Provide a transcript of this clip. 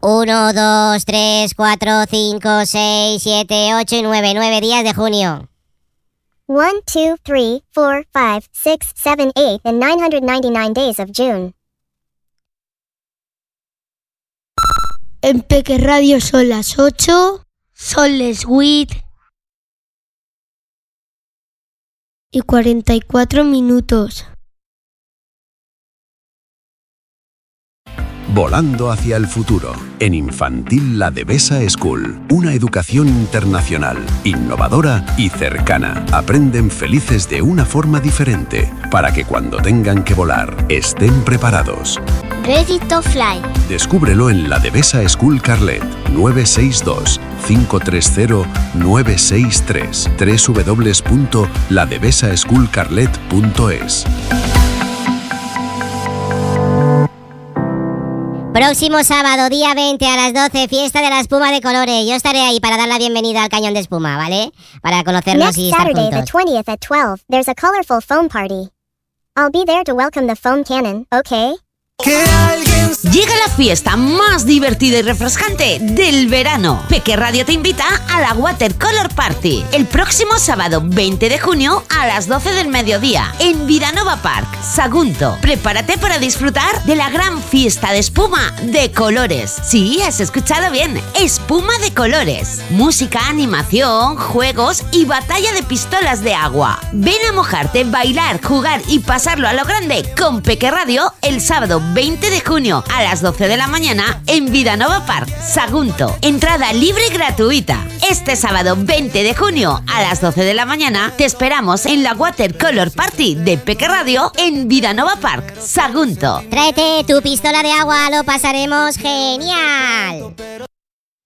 1, 2, 3, 4, 5, 6, 7, 8 y 9. 9 días de junio. 1, 2, 3, 4, 5, 6, 7, 8 and 999 days of June. En Peque Radio son las 8, son las 8 y 44 minutos. Volando hacia el futuro. En Infantil La Devesa School. Una educación internacional, innovadora y cercana. Aprenden felices de una forma diferente, para que cuando tengan que volar, estén preparados. Ready to fly. Descúbrelo en La Devesa School Carlet. 962-530-963. www.ladevesaschoolcarlet.es. Próximo sábado, día 20 a las 12, fiesta de la espuma de colores. Yo estaré ahí para dar la bienvenida al cañón de espuma, ¿vale? Para conocernos Next y estar Saturday, juntos. the 20th at 12, there's a colorful foam party. I'll be there to welcome the foam cannon, okay? Llega la fiesta más divertida y refrescante del verano. Peque Radio te invita a la Watercolor Party el próximo sábado 20 de junio a las 12 del mediodía en Vidanova Park, Sagunto. Prepárate para disfrutar de la gran fiesta de espuma de colores. Sí, has escuchado bien, espuma de colores. Música, animación, juegos y batalla de pistolas de agua. Ven a mojarte, bailar, jugar y pasarlo a lo grande con Peque Radio el sábado 20 de junio a las 12 de la mañana en Vidanova Park, Sagunto. Entrada libre y gratuita. Este sábado 20 de junio a las 12 de la mañana te esperamos en la Watercolor Party de Peque Radio en Vidanova Park, Sagunto. Tráete tu pistola de agua, lo pasaremos genial.